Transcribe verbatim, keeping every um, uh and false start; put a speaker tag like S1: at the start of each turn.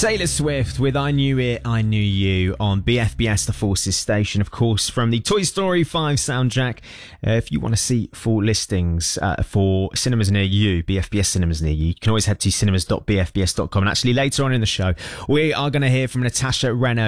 S1: Taylor Swift with I Knew It, I Knew You on B F B S The Forces station, of course, from the Toy Story five soundtrack. Uh, if you want to see full listings uh, for cinemas near you, B F B S cinemas near you, you can always head to cinemas dot b f b s dot com. And actually, later on in the show, we are going to hear from Natasha Reno